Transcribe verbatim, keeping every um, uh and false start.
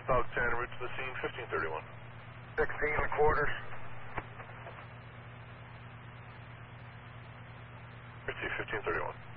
Dog ten, route to the scene, fifteen thirty-one. sixteen and quarters. Receive fifteen thirty-one.